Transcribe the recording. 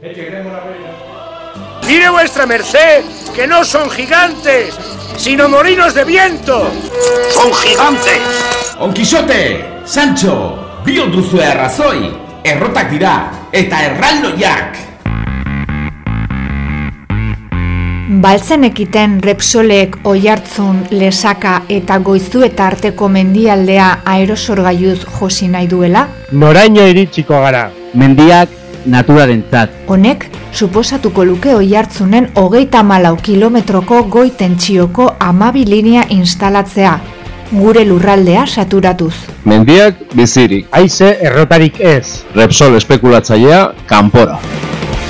Mire vuestra merced, que no son gigantes, sino molinos de viento. ¡Son gigantes! Don Quixote, Sancho, bio duzue arrazoi, errotak dira, eta erraldoiak. Baltzen ekiten Repsolek Oiartzun, Lesaka eta Goizueta arteko mendialdea aerosorgailuz josi nahi duela? Noraino iritsiko gara? Mendiak naturarentzat. Honek, suposatuko luke Oiartzunen 34 kilometroko goi tentsioko 12 linea instalatzea, gure lurraldea saturatuz. Mendiak bizirik. Haize errotarik ez. Repsol espekulatzailea kanpora.